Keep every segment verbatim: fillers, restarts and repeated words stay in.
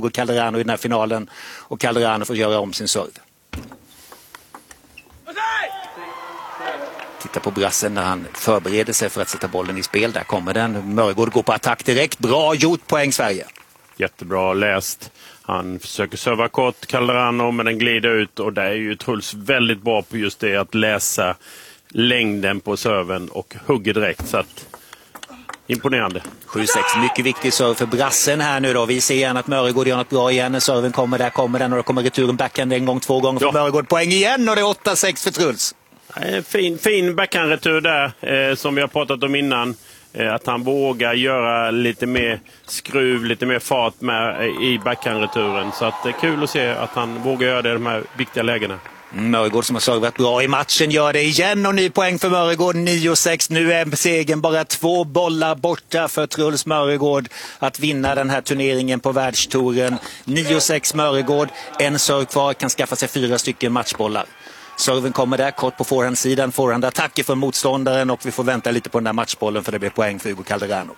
Hugo Calderano i den här finalen. Och Calderano får göra om sin serve. Titta på brassen när han förbereder sig för att sätta bollen i spel. Där kommer den. Mörgård går på attack direkt. Bra gjort, poäng Sverige. Jättebra läst. Han försöker serva kort Calderano, men den glider ut. Och det är ju Truls väldigt bra på just det, att läsa längden på serven och hugger direkt. Så att, imponerande. sju sex, mycket viktig serve för brassen här nu då. Vi ser gärna att Mörgård gör något bra igen. När serven kommer, där kommer den och då kommer returen backhand en gång, två gånger för ja. Mörgård. Poäng igen och det är åtta sex för Truls. Fin, fin backhandretur där, eh, som vi har pratat om innan. Eh, att han vågar göra lite mer skruv, lite mer fart med eh, i backhandreturen. Så att det är kul att se att han vågar göra det i de här viktiga lägena. Mörgård som har servat bra i matchen gör det igen och ny poäng för Mörgård, nio sex. Nu är segern bara två bollar borta för Truls Mörgård att vinna den här turneringen på världstouren. nio sex Mörgård, en serve kvar, kan skaffa sig fyra stycken matchbollar. Serven kommer där, kort på forehandsidan, forehandattacker från motståndaren och vi får vänta lite på den där matchbollen för det blir poäng för Hugo Calderano.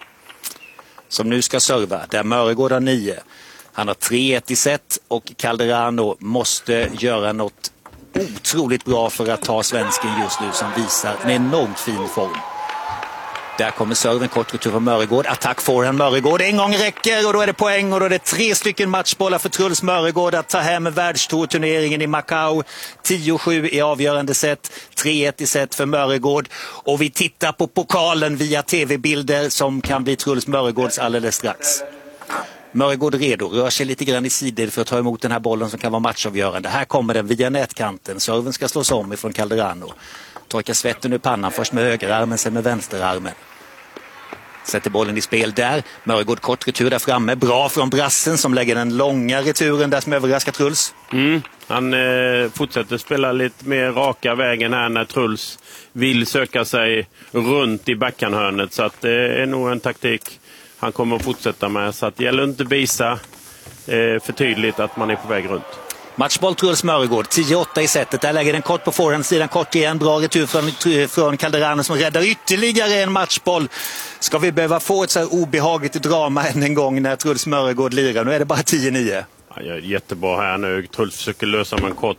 Som nu ska serva, där Mörgård har nio. Han har tre ett i set och Calderano måste göra något otroligt bra för att ta svensken just nu som visar en enormt fin form. Där kommer serven, kort retur från Mörgård. Attack forehand Mörgård. En gång räcker och då är det poäng och då är det tre stycken matchbollar för Truls Mörgård att ta hem världstourturneringen i Macau. tio sju i avgörande set. tre ett i set för Mörgård. Och vi tittar på pokalen via tv-bilder som kan bli Truls Mörgårds alldeles strax. Mörgård redo, rör sig lite grann i sidled för att ta emot den här bollen som kan vara matchavgörande. Här kommer den via nätkanten. Serven ska slås om ifrån Calderano. Torkar svetten ur pannan, först med högerarmen, sen med vänsterarmen. Sätter bollen i spel där. Mörgård kort retur där framme. Bra från brassen som lägger den långa returen där som överraskar Truls. Mm. Han eh, fortsätter spela lite mer raka vägen här när Truls vill söka sig runt i backhandhörnet. Så att det är nog en taktik han kommer att fortsätta med. Så att det gäller inte visa eh, för tydligt att man är på väg runt. Matchboll Truls Mörgård, tio åtta i setet. Där lägger den kort på forehandsidan, kort igen. Bra retur från, från Calderano som räddar ytterligare en matchboll. Ska vi behöva få ett så här obehagligt drama än en gång när Truls Mörgård lirar? Nu är det bara tio nio. Ja, jättebra här nu. Truls försöker lösa med en kort